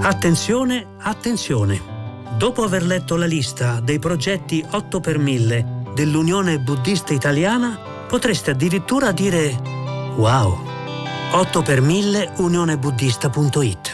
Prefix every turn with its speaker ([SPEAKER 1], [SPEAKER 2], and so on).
[SPEAKER 1] Attenzione, attenzione! Dopo aver letto la lista dei progetti 8 per 1000 dell'Unione Buddista Italiana, potreste addirittura dire wow! 8 per 1000 unionebuddista.it